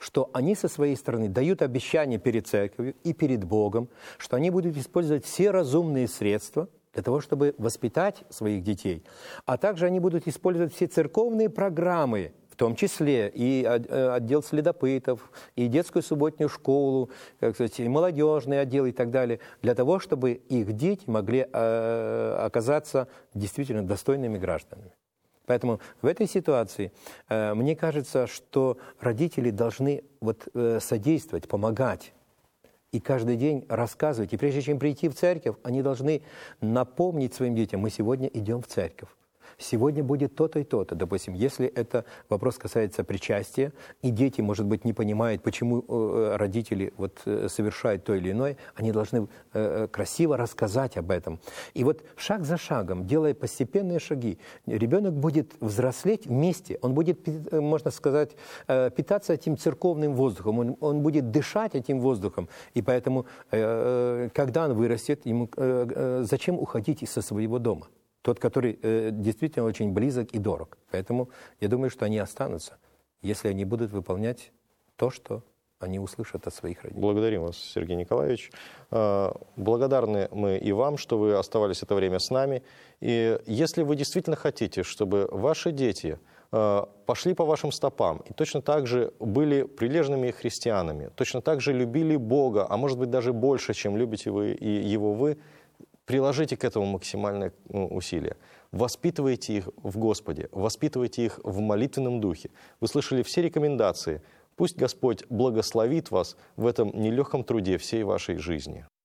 что они со своей стороны дают обещание перед церковью и перед Богом, что они будут использовать все разумные средства для того, чтобы воспитать своих детей, а также они будут использовать все церковные программы, в том числе и отдел следопытов, и детскую субботнюю школу, как сказать, и молодежный отдел и так далее, для того, чтобы их дети могли оказаться действительно достойными гражданами. Поэтому в этой ситуации мне кажется, что родители должны содействовать, помогать. И каждый день рассказывать. И прежде чем прийти в церковь, они должны напомнить своим детям: мы сегодня идем в церковь. Сегодня будет то-то и то-то. Допустим, если это вопрос касается причастия, и дети, может быть, не понимают, почему родители совершают то или иное, они должны красиво рассказать об этом. И шаг за шагом, делая постепенные шаги, ребенок будет взрослеть вместе, он будет, можно сказать, питаться этим церковным воздухом, он будет дышать этим воздухом. И поэтому, когда он вырастет, ему зачем уходить со своего дома? Тот, который действительно очень близок и дорог. Поэтому я думаю, что они останутся, если они будут выполнять то, что они услышат от своих родителей. Благодарим вас, Сергей Николаевич. Благодарны мы и вам, что вы оставались это время с нами. И если вы действительно хотите, чтобы ваши дети пошли по вашим стопам и точно так же были прилежными христианами, точно так же любили Бога, а может быть даже больше, чем любите вы и Его вы, приложите к этому максимальное усилие. Воспитывайте их в Господе, воспитывайте их в молитвенном духе. Вы слышали все рекомендации. Пусть Господь благословит вас в этом нелегком труде всей вашей жизни.